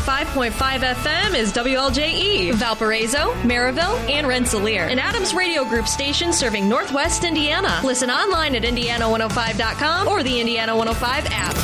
105.5 FM is WLJE, Valparaiso, Maryville, and Rensselaer, an Adams Radio Group station serving Northwest Indiana. Listen online at Indiana105.com or the Indiana 105 app.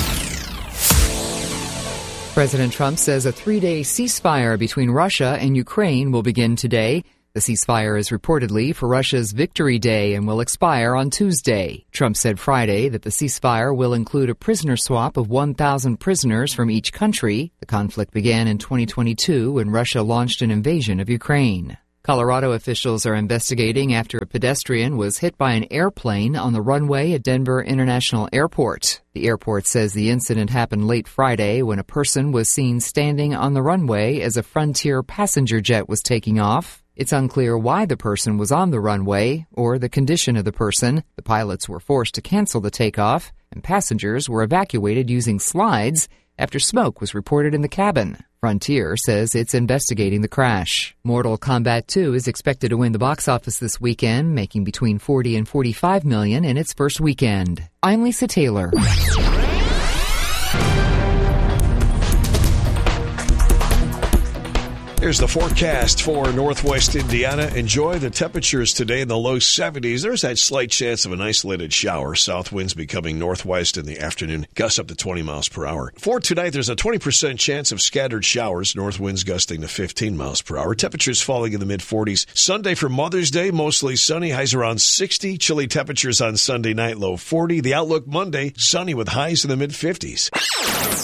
President Trump says a 3-day ceasefire between Russia and Ukraine will begin today. The ceasefire is reportedly for Russia's Victory Day and will expire on Tuesday. Trump said Friday that the ceasefire will include a prisoner swap of 1,000 prisoners from each country. The conflict began in 2022 when Russia launched an invasion of Ukraine. Colorado officials are investigating after a pedestrian was hit by an airplane on the runway at Denver International Airport. The airport says the incident happened late Friday when a person was seen standing on the runway as a Frontier passenger jet was taking off. It's unclear why the person was on the runway or the condition of the person. The pilots were forced to cancel the takeoff, and passengers were evacuated using slides after smoke was reported in the cabin. Frontier says it's investigating the crash. Mortal Kombat 2 is expected to win the box office this weekend, making between $40 and $45 million in its first weekend. I'm Lisa Taylor. Here's the forecast for Northwest Indiana. Enjoy the temperatures today in the low 70s. There's that slight chance of an isolated shower. South winds becoming northwest in the afternoon, gusts up to 20 miles per hour. For tonight, there's a 20% chance of scattered showers. North winds gusting to 15 miles per hour. Temperatures falling in the mid-40s. Sunday for Mother's Day, mostly sunny. Highs around 60. Chilly temperatures on Sunday night, low 40. The outlook Monday, sunny with highs in the mid-50s.